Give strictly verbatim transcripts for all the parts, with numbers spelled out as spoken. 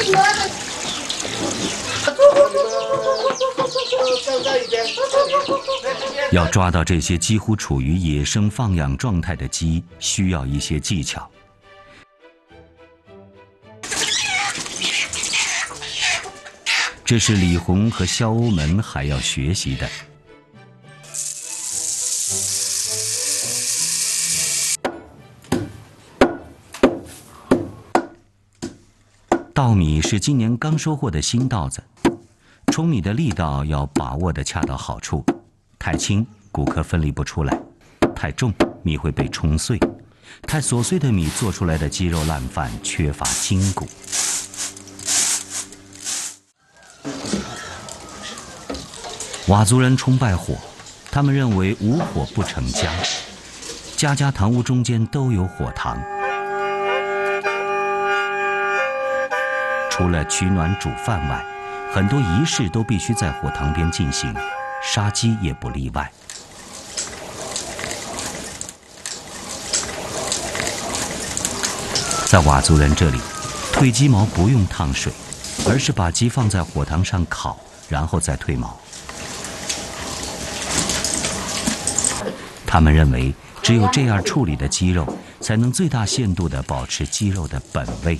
要抓到这些几乎处于野生放养状态的鸡，需要一些技巧。这是李红和肖欧门还要学习的。稻米是今年刚收获的新稻子，冲米的力道要把握得恰到好处，太轻骨壳分离不出来，太重米会被冲碎，太琐碎的米做出来的鸡肉烂饭缺乏筋骨。佤族人崇拜火，他们认为无火不成家，家家堂屋中间都有火塘。除了取暖煮饭外，很多仪式都必须在火塘边进行，杀鸡也不例外。在佤族人这里，褪鸡毛不用烫水，而是把鸡放在火塘上烤，然后再褪毛。他们认为，只有这样处理的鸡肉，才能最大限度地保持鸡肉的本味。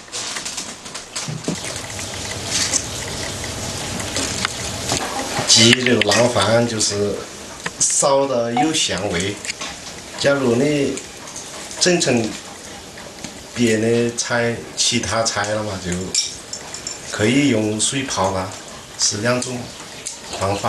鸡肉烂饭就是烧的有香味。假如你整成别的菜、其他菜了嘛，就可以用水泡它，是两种方法。